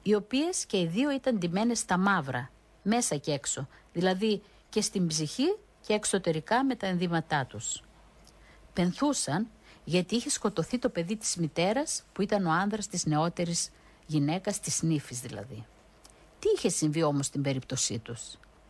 οι οποίες και οι δύο ήταν ντυμένες στα μαύρα, μέσα και έξω, δηλαδή και στην ψυχή και εξωτερικά με τα ενδύματά τους. Πενθούσαν γιατί είχε σκοτωθεί το παιδί της μητέρας που ήταν ο άνδρας της νεότερης γυναίκας, της νύφης δηλαδή. Τι είχε συμβεί όμως στην περίπτωσή τους?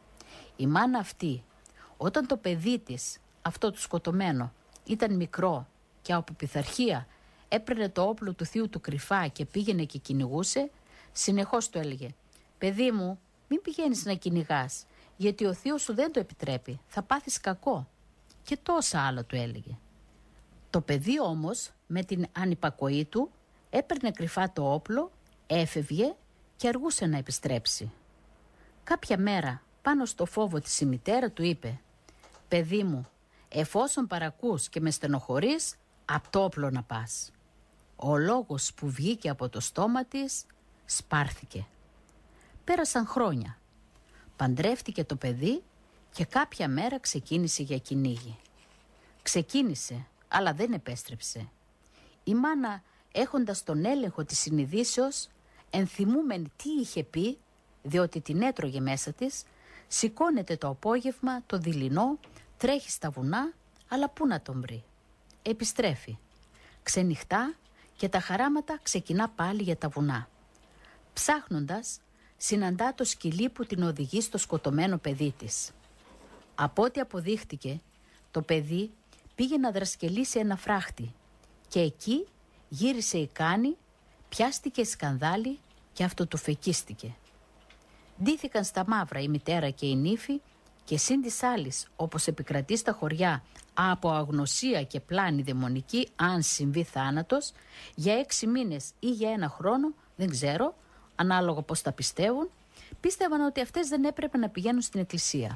Η μάνα αυτή, όταν το παιδί της, αυτό το σκοτωμένο, ήταν μικρό και από πειθαρχία έπαιρνε το όπλο του θείου του κρυφά και πήγαινε και κυνηγούσε, συνεχώς του έλεγε «Παιδί μου, μην πηγαίνεις να κυνηγάς, γιατί ο θείος σου δεν το επιτρέπει, θα πάθεις κακό». Και τόσα άλλα του έλεγε. Το παιδί όμως με την ανυπακοή του έπαιρνε κρυφά το όπλο, έφευγε και αργούσε να επιστρέψει. Κάποια μέρα πάνω στο φόβο της η μητέρα του είπε «Παιδί μου, εφόσον παρακούς και με στενοχωρείς, απ' το όπλο να πας». Ο λόγος που βγήκε από το στόμα της σπάρθηκε. Πέρασαν χρόνια. Παντρεύτηκε το παιδί και κάποια μέρα ξεκίνησε για κυνήγι. Ξεκίνησε, αλλά δεν επέστρεψε. Η μάνα, έχοντας τον έλεγχο της συνειδήσεως, ενθυμούμενη τι είχε πει, διότι την έτρωγε μέσα της, σηκώνεται το απόγευμα, το δειλινό, τρέχει στα βουνά, αλλά πού να τον βρει? Επιστρέφει. Ξενυχτά και τα χαράματα ξεκινά πάλι για τα βουνά. Ψάχνοντας, συναντά το σκυλί που την οδηγεί στο σκοτωμένο παιδί της. Από ό,τι αποδείχτηκε, το παιδί πήγε να δρασκελίσει ένα φράχτη και εκεί γύρισε η κάνη, πιάστηκε σκανδάλι και αυτοτουφεκίστηκε. Ντύθηκαν στα μαύρα η μητέρα και η νύφη και συν της άλλης, όπως επικρατεί στα χωριά από αγνωσία και πλάνη δαιμονική, αν συμβεί θάνατος, για 6 μήνες ή για 1 χρόνο, δεν ξέρω, ανάλογα πώς τα πιστεύουν, πίστευαν ότι αυτές δεν έπρεπε να πηγαίνουν στην εκκλησία.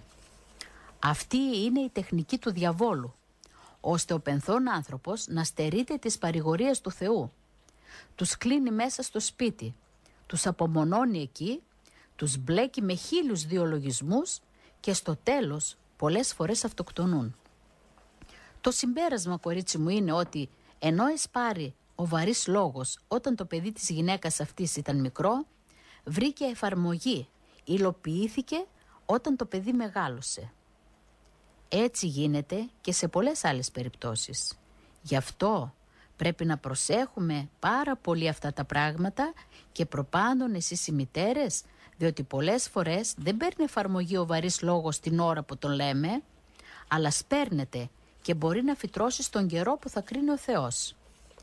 Αυτή είναι η τεχνική του διαβόλου, ώστε ο πενθών άνθρωπος να στερείται της παρηγορίας του Θεού. Τους κλείνει μέσα στο σπίτι, τους απομονώνει εκεί, τους μπλέκει με 1000 διολογισμούς και στο τέλος πολλές φορές αυτοκτονούν. Το συμπέρασμα, κορίτσι μου, είναι ότι ενώ εσπάρει ο βαρύς λόγος όταν το παιδί της γυναίκας αυτής ήταν μικρό, βρήκε εφαρμογή, υλοποιήθηκε όταν το παιδί μεγάλωσε. Έτσι γίνεται και σε πολλές άλλες περιπτώσεις. Γι' αυτό πρέπει να προσέχουμε πάρα πολύ αυτά τα πράγματα και προπάντων εσείς οι μητέρες, διότι πολλές φορές δεν παίρνει εφαρμογή ο βαρύς λόγος την ώρα που τον λέμε, αλλά σπέρνεται και μπορεί να φυτρώσει στον καιρό που θα κρίνει ο Θεός.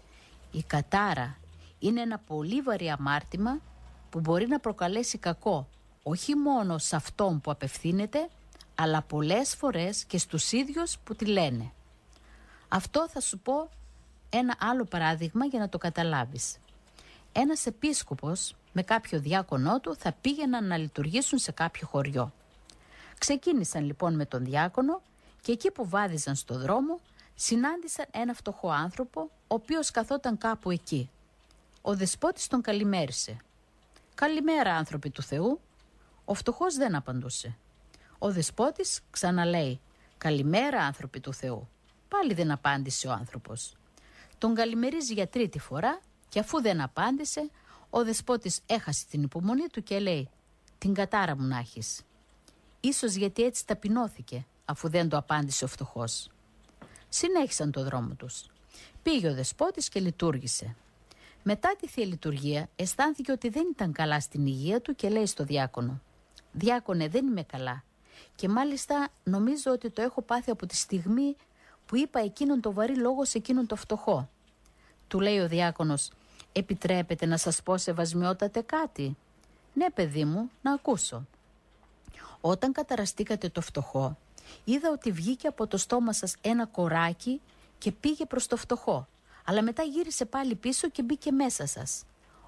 Η κατάρα είναι ένα πολύ βαρύ αμάρτημα που μπορεί να προκαλέσει κακό όχι μόνο σε αυτόν που απευθύνεται, αλλά πολλές φορές και στους ίδιους που τη λένε. Αυτό θα σου πω ένα άλλο παράδειγμα για να το καταλάβεις. Ένας επίσκοπος με κάποιο διάκονό του θα πήγαιναν να λειτουργήσουν σε κάποιο χωριό. Ξεκίνησαν λοιπόν με τον διάκονο και εκεί που βάδιζαν στο δρόμο συνάντησαν ένα φτωχό άνθρωπο ο οποίος καθόταν κάπου εκεί. Ο δεσπότης τον καλημέρισε. «Καλημέρα, άνθρωποι του Θεού». Ο φτωχός δεν απαντούσε. Ο δεσπότης ξαναλέει «Καλημέρα, άνθρωποι του Θεού». Πάλι δεν απάντησε ο άνθρωπος. Τον καλημερίζει για 3η φορά και αφού δεν απάντησε, ο δεσπότης έχασε την υπομονή του και λέει «Την κατάρα μου να έχεις». Ίσως γιατί έτσι ταπεινώθηκε αφού δεν το απάντησε ο φτωχός. Συνέχισαν το δρόμο τους. Πήγε ο δεσπότης και λειτουργήσε. Μετά τη Θεία Λειτουργία αισθάνθηκε ότι δεν ήταν καλά στην υγεία του και λέει στο διάκονο «Διάκονε, δεν είμαι καλά και μάλιστα νομίζω ότι το έχω πάθει από τη στιγμή που είπα εκείνον το βαρύ λόγο σε εκείνον το φτωχό». Του λέει ο διάκονος «Επιτρέπετε να σας πω σεβασμιότατε κάτι?» «Ναι, παιδί μου, να ακούσω». «Όταν καταραστήκατε το φτωχό, είδα ότι βγήκε από το στόμα σας ένα κοράκι και πήγε προς το φτωχό, αλλά μετά γύρισε πάλι πίσω και μπήκε μέσα σας.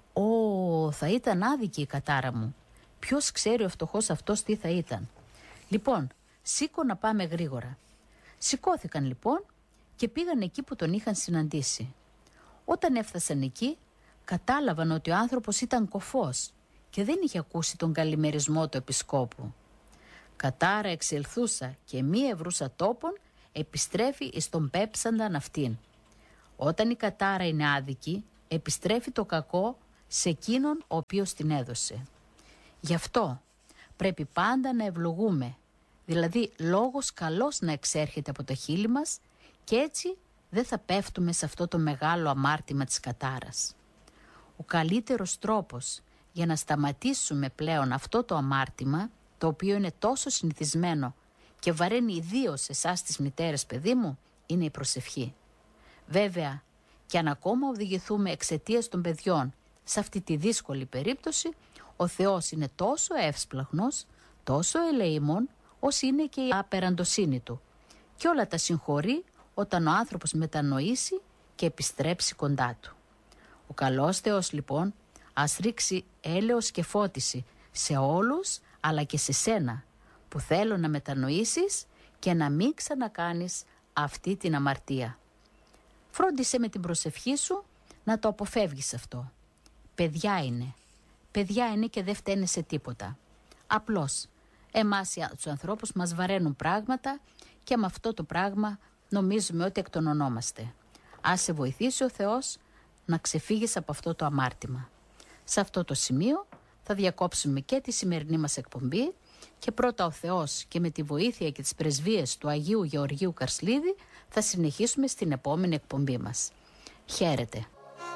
Ω, θα ήταν άδικη η κατάρα μου. Ποιος ξέρει ο φτωχός αυτός τι θα ήταν. Λοιπόν, σήκω να πάμε γρήγορα». Σηκώθηκαν λοιπόν και πήγαν εκεί που τον είχαν συναντήσει. Όταν έφτασαν εκεί, κατάλαβαν ότι ο άνθρωπος ήταν κωφός και δεν είχε ακούσει τον καλημερισμό του επισκόπου. «Κατάρα εξελθούσα και μη ευρούσα τόπον, επιστρέφει εις τον πέψανταν αυτήν». Όταν η κατάρα είναι άδικη, επιστρέφει το κακό σε εκείνον ο οποίος την έδωσε. Γι' αυτό πρέπει πάντα να ευλογούμε, δηλαδή λόγος καλός να εξέρχεται από τα χείλη μας και έτσι δεν θα πέφτουμε σε αυτό το μεγάλο αμάρτημα της κατάρας. Ο καλύτερος τρόπος για να σταματήσουμε πλέον αυτό το αμάρτημα, το οποίο είναι τόσο συνηθισμένο και βαραίνει ιδίως εσάς τις μητέρες, παιδί μου, είναι η προσευχή. Βέβαια, και αν ακόμα οδηγηθούμε εξαιτίας των παιδιών σε αυτή τη δύσκολη περίπτωση, ο Θεός είναι τόσο εύσπλαχνος, τόσο ελεήμων, όσο είναι και η απεραντοσύνη του. Και όλα τα συγχωρεί όταν ο άνθρωπος μετανοήσει και επιστρέψει κοντά του. Ο καλός Θεός λοιπόν ας ρίξει έλεος και φώτιση σε όλους, αλλά και σε σένα, που θέλω να μετανοήσεις και να μην ξανακάνεις αυτή την αμαρτία. Φρόντισε με την προσευχή σου να το αποφεύγεις αυτό. Παιδιά είναι και δεν φταίνε σε τίποτα. Απλώς, εμάς τους ανθρώπους μας βαραίνουν πράγματα και με αυτό το πράγμα νομίζουμε ότι εκτονωνόμαστε. Ας σε βοηθήσει ο Θεός να ξεφύγεις από αυτό το αμάρτημα. Σε αυτό το σημείο θα διακόψουμε και τη σημερινή μας εκπομπή και πρώτα ο Θεός και με τη βοήθεια και τις πρεσβείες του Αγίου Γεωργίου Καρσλίδη θα συνεχίσουμε στην επόμενη εκπομπή μας. Χαίρετε!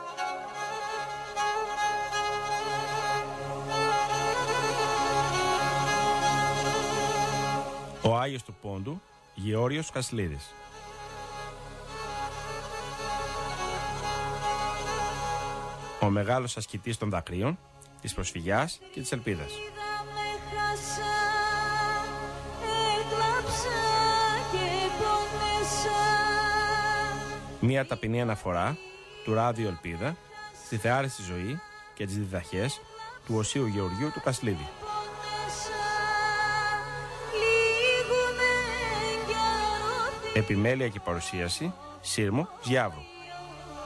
Ο Άγιος του Πόντου, Γεώργιος Κασλίδης. Ο μεγάλος ασκητής των δακρύων, της προσφυγιάς και της ελπίδας. Μία ταπεινή αναφορά του Ράδιο Ελπίδα στη θεάριστη ζωή και τις διδαχές του Οσίου Γεωργίου του Κασλίδη. Επιμέλεια και παρουσίαση Σύρμου Γιάβρου.